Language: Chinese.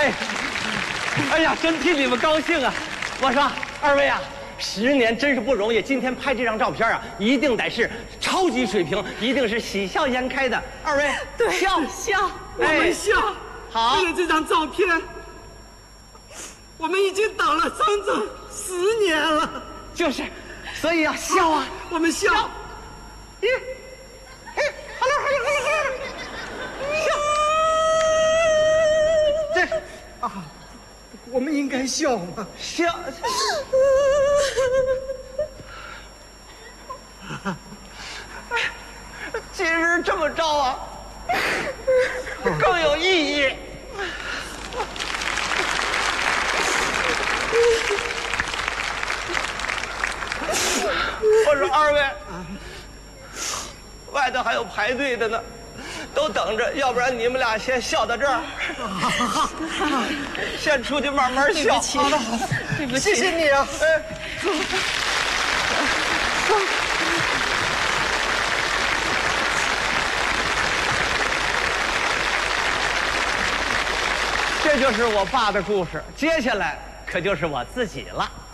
哎呀，真替你们高兴啊！我说二位啊，10年真是不容易。今天拍这张照片啊，一定得是超级水平，一定是喜笑颜开的。二位对， 笑， 我们笑。 好， 为了这张照片，我们已经等了整整10年了。 就是，所以要笑啊， 我们笑。 咦，哎，好了，笑，这啊，我们应该笑吗？ 笑。其实这么着啊，更有意义。我说二位，外头还有排队的呢，都等着，要不然你们俩先笑到这儿，先出去慢慢笑。 好的，对不起，谢谢你啊。 这就是我爸的故事，接下来可就是我自己了。